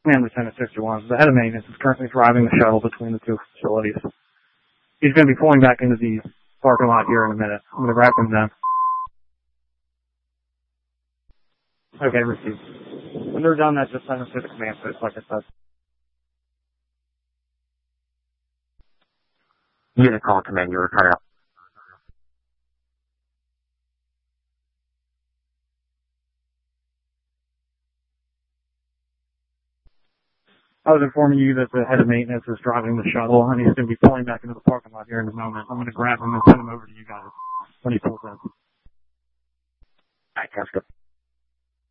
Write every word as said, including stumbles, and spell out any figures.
Man, Lieutenant sixty-one, the head of maintenance is currently driving the shuttle between the two facilities. He's going to be pulling back into the parking lot here in a minute. I'm going to grab him then. Okay, received. When they're done, that's just send us to the command post, like I said. Unit call command, you're cut out. I was informing you that the head of maintenance is driving the shuttle, and he's going to be pulling back into the parking lot here in a moment. I'm going to grab him and send him over to you guys when he pulls in. Alright, sounds good.